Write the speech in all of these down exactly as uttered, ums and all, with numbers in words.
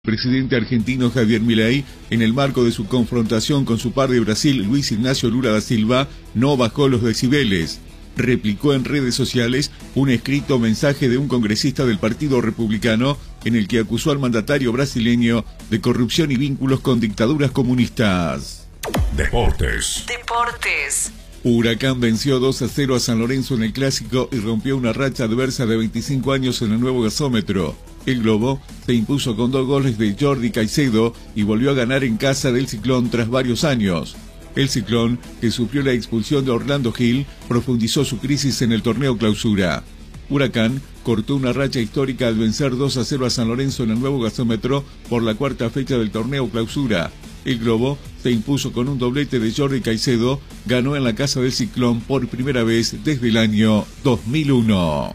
El presidente argentino Javier Milei, en el marco de su confrontación con su par de Brasil, Luis Ignacio Lula da Silva, no bajó los decibeles. Replicó en redes sociales un escrito mensaje de un congresista del Partido Republicano en el que acusó al mandatario brasileño de corrupción y vínculos con dictaduras comunistas. Deportes. Deportes. Huracán venció dos a cero a San Lorenzo en el Clásico y rompió una racha adversa de veinticinco años en el nuevo gasómetro. El Globo se impuso con dos goles de Jordi Caicedo y volvió a ganar en casa del Ciclón tras varios años. El Ciclón, que sufrió la expulsión de Orlando Gil, profundizó su crisis en el torneo Clausura. Huracán cortó una racha histórica al vencer dos a cero a San Lorenzo en el nuevo gasómetro por la cuarta fecha del torneo Clausura. El Globo se impuso con un doblete de Jordi Caicedo, ganó en la casa del Ciclón por primera vez desde el año dos mil uno.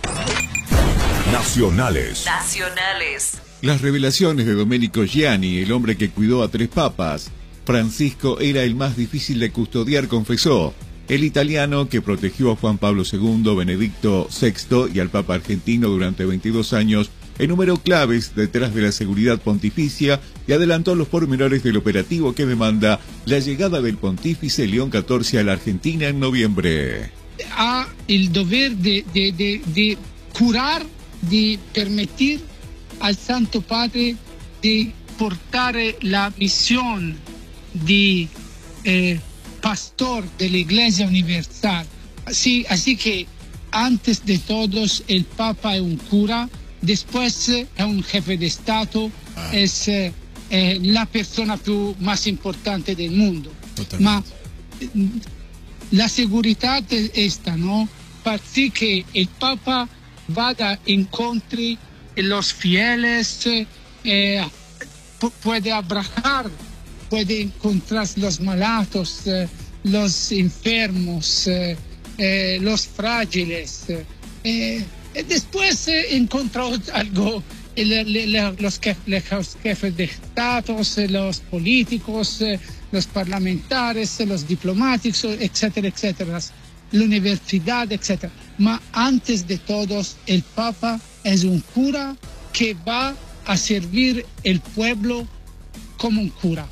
Nacionales. Nacionales. Las revelaciones de Domenico Gianni, el hombre que cuidó a tres papas. Francisco era el más difícil de custodiar, confesó. El italiano, que protegió a Juan Pablo segundo, Benedicto sexto y al Papa argentino durante veintidós años, enumeró claves detrás de la seguridad pontificia y adelantó los pormenores del operativo que demanda la llegada del pontífice León catorce a la Argentina en noviembre. Ha el deber de, de, de, de curar, di permettere al Santo Padre di portare la misión di eh, pastor de la Iglesia Universal. Así, así que antes de todos el Papa es un cura, después es un jefe de Estado, ah. es eh, eh, la persona più, más importante del mundo. Totalmente. Ma la seguridad es esta, ¿no? Para que el Papa vada incontri los fieles, eh, puede abrazar, puede encontrar los malatos, eh, los enfermos, eh, eh, los frágiles. Eh, después eh, encontró algo, le, le, le, los, jef, los jefes de Estado, los políticos, eh, los parlamentarios, los diplomáticos, etcétera, etcétera. La universidad, etcétera. Ma antes de todos, el Papa es un cura que va a servir el pueblo como un cura.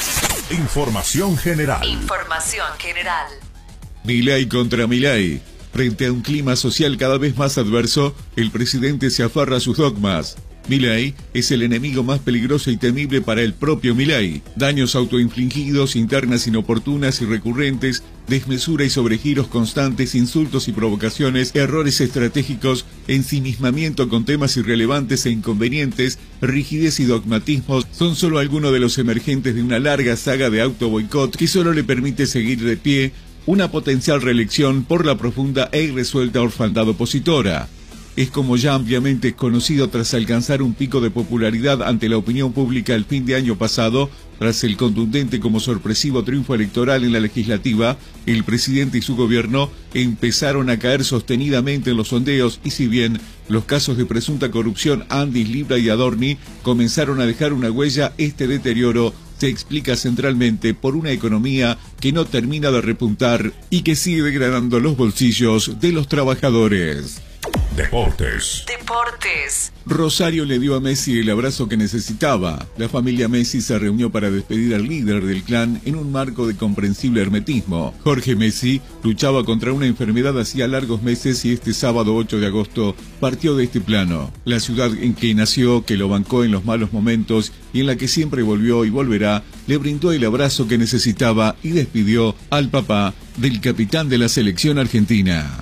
Información general. Información general. Milei contra Milei. Frente a un clima social cada vez más adverso, el presidente se aferra a sus dogmas. Milei es el enemigo más peligroso y temible para el propio Milei. Daños autoinfligidos, internas inoportunas y recurrentes, desmesura y sobregiros constantes, insultos y provocaciones, errores estratégicos, ensimismamiento con temas irrelevantes e inconvenientes, rigidez y dogmatismos son solo algunos de los emergentes de una larga saga de autoboicot que solo le permite seguir de pie una potencial reelección por la profunda e irresuelta orfandad opositora. Es como ya ampliamente conocido tras alcanzar un pico de popularidad ante la opinión pública el fin de año pasado, tras el contundente como sorpresivo triunfo electoral en la legislativa, el presidente y su gobierno empezaron a caer sostenidamente en los sondeos y si bien los casos de presunta corrupción Andis, Libra y Adorni comenzaron a dejar una huella, este deterioro se explica centralmente por una economía que no termina de repuntar y que sigue degradando los bolsillos de los trabajadores. Deportes. Deportes. Rosario le dio a Messi el abrazo que necesitaba. La familia Messi se reunió para despedir al líder del clan en un marco de comprensible hermetismo. Jorge Messi luchaba contra una enfermedad hacía largos meses y este sábado ocho de agosto partió de este plano. La ciudad en que nació, que lo bancó en los malos momentos y en la que siempre volvió y volverá, le brindó el abrazo que necesitaba y despidió al papá del capitán de la selección argentina.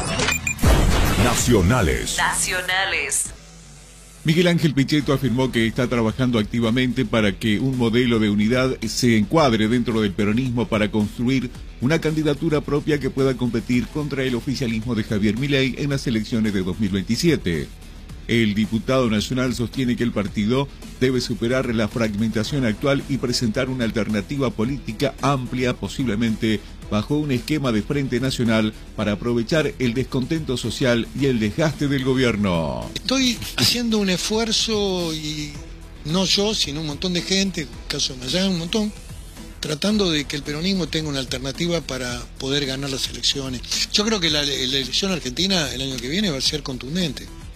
Nacionales. Nacionales. Miguel Ángel Pichetto afirmó que está trabajando activamente para que un modelo de unidad se encuadre dentro del peronismo para construir una candidatura propia que pueda competir contra el oficialismo de Javier Milei en las elecciones de dos mil veintisiete. El diputado nacional sostiene que el partido debe superar la fragmentación actual y presentar una alternativa política amplia, posiblemente bajo un esquema de frente nacional para aprovechar el descontento social y el desgaste del gobierno. Estoy haciendo un esfuerzo, y no yo, sino un montón de gente, en el caso de Mayán, un montón, tratando de que el peronismo tenga una alternativa para poder ganar las elecciones. Yo creo que la, la elección argentina el año que viene va a ser contundente.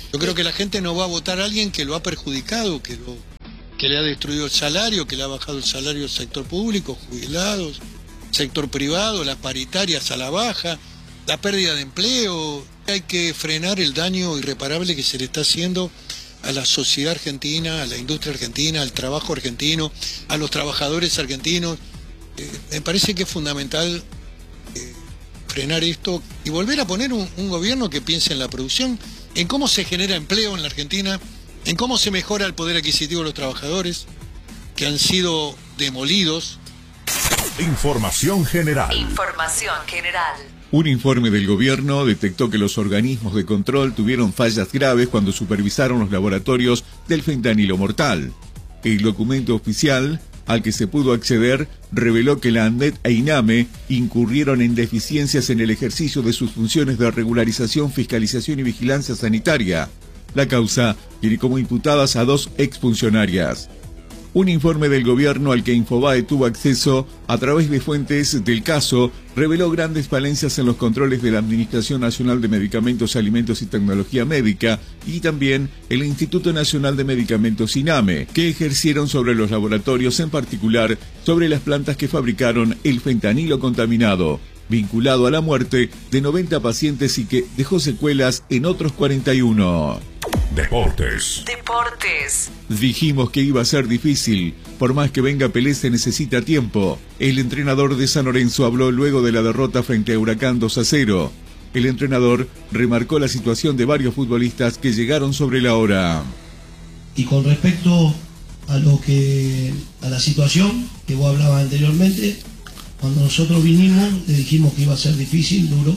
Yo creo que la gente no va a votar a alguien que lo ha perjudicado, que, lo, que le ha destruido el salario, que le ha bajado el salario al sector público, jubilados, sector privado, las paritarias a la baja, la pérdida de empleo. Hay que frenar el daño irreparable que se le está haciendo a la sociedad argentina, a la industria argentina, al trabajo argentino, a los trabajadores argentinos. Eh, me parece que es fundamental eh, frenar esto y volver a poner un, un gobierno que piense en la producción, en cómo se genera empleo en la Argentina, en cómo se mejora el poder adquisitivo de los trabajadores, que han sido demolidos. Información general. Información general. Un informe del gobierno detectó que los organismos de control tuvieron fallas graves cuando supervisaron los laboratorios del fentanilo mortal. El documento oficial al que se pudo acceder reveló que la ANDET e INAME incurrieron en deficiencias en el ejercicio de sus funciones de regularización, fiscalización y vigilancia sanitaria. La causa tiene como imputadas a dos exfuncionarias. Un informe del gobierno al que Infobae tuvo acceso a través de fuentes del caso reveló grandes falencias en los controles de la Administración Nacional de Medicamentos, Alimentos y Tecnología Médica y también el Instituto Nacional de Medicamentos INAME, que ejercieron sobre los laboratorios, en particular sobre las plantas que fabricaron el fentanilo contaminado, vinculado a la muerte de noventa pacientes y que dejó secuelas en otros cuarenta y uno. Deportes. Deportes. Dijimos que iba a ser difícil. Por más que venga Pelé, se necesita tiempo. El entrenador de San Lorenzo habló luego de la derrota frente a Huracán dos a cero. El entrenador remarcó la situación de varios futbolistas que llegaron sobre la hora. Y con respecto a lo que a la situación que vos hablabas anteriormente, cuando nosotros vinimos le dijimos que iba a ser difícil, duro.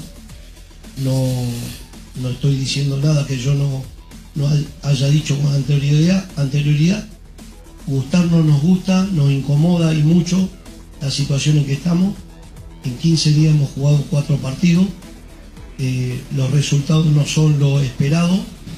No, no estoy diciendo nada que yo no no haya dicho con anterioridad, anterioridad. Gustarnos nos gusta, nos incomoda y mucho la situación en que estamos. En quince días hemos jugado cuatro partidos, eh, los resultados no son lo esperado.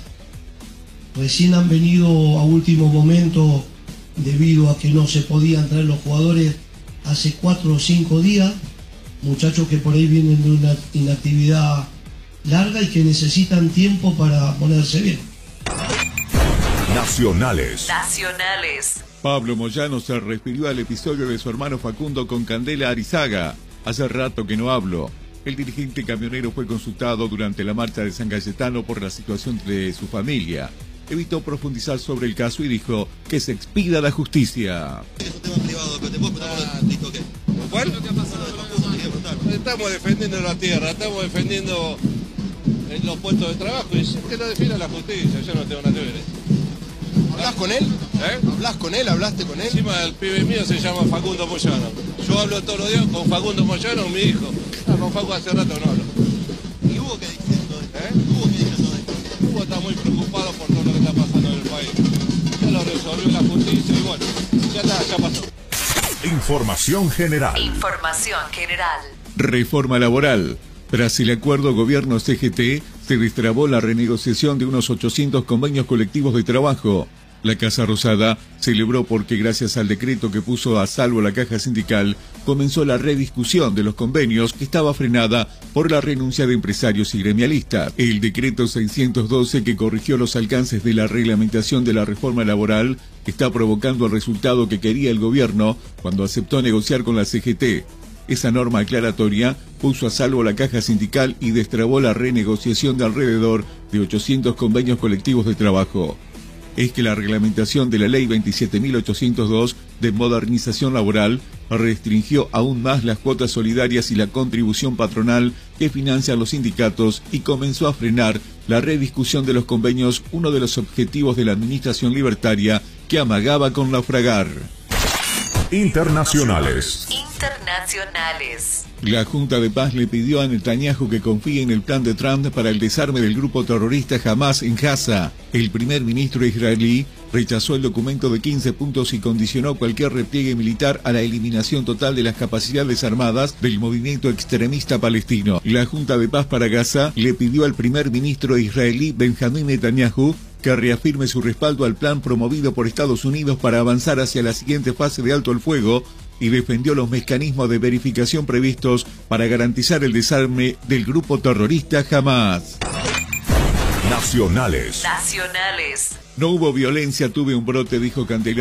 Recién han venido a último momento debido a que no se podían traer los jugadores hace cuatro o cinco días, muchachos que por ahí vienen de una inactividad larga y que necesitan tiempo para ponerse bien. Nacionales. Nacionales. Pablo Moyano se refirió al episodio de su hermano Facundo con Candela Arizaga. Hace rato que no hablo. El dirigente camionero fue consultado durante la marcha de San Cayetano por la situación de su familia. Evitó profundizar sobre el caso y dijo que se expida la justicia. ¿Cuál? Estamos defendiendo la tierra, estamos defendiendo los puestos de trabajo y que lo defina la justicia, yo no tengo nada que ver. ¿Hablás con él? ¿Eh? ¿Hablás con él? ¿Hablaste con él? Encima el pibe mío se llama Facundo Moyano. Yo hablo todos los días con Facundo Moyano, mi hijo. Ah, con Facundo hace rato no hablo. ¿Y Hugo qué dice todo esto? ¿Eh? ¿Hugo qué dice todo esto? Hugo está muy preocupado por todo lo que está pasando en el país. Ya lo resolvió la justicia y bueno, ya está, ya pasó. Información general. Información general. Reforma laboral. Tras el acuerdo gobierno-C G T, se destrabó la renegociación de unos ochocientos convenios colectivos de trabajo. La Casa Rosada celebró porque gracias al decreto que puso a salvo la caja sindical, comenzó la rediscusión de los convenios que estaba frenada por la renuncia de empresarios y gremialistas. El decreto seiscientos doce, que corrigió los alcances de la reglamentación de la reforma laboral, está provocando el resultado que quería el gobierno cuando aceptó negociar con la C G T. Esa norma aclaratoria puso a salvo la caja sindical y destrabó la renegociación de alrededor de ochocientos convenios colectivos de trabajo. Es que la reglamentación de la Ley veintisiete mil ochocientos dos de modernización laboral restringió aún más las cuotas solidarias y la contribución patronal que financian los sindicatos y comenzó a frenar la rediscusión de los convenios, uno de los objetivos de la administración libertaria que amagaba con naufragar. Internacionales. Internacionales. La Junta de Paz le pidió a Netanyahu que confíe en el plan de Trump para el desarme del grupo terrorista Hamas en Gaza. El primer ministro israelí rechazó el documento de quince puntos y condicionó cualquier repliegue militar a la eliminación total de las capacidades armadas del movimiento extremista palestino. La Junta de Paz para Gaza le pidió al primer ministro israelí Benjamín Netanyahu que reafirme su respaldo al plan promovido por Estados Unidos para avanzar hacia la siguiente fase de alto el fuego y defendió los mecanismos de verificación previstos para garantizar el desarme del grupo terrorista Hamas. Nacionales. Nacionales. No hubo violencia, tuve un brote, dijo Candelaria.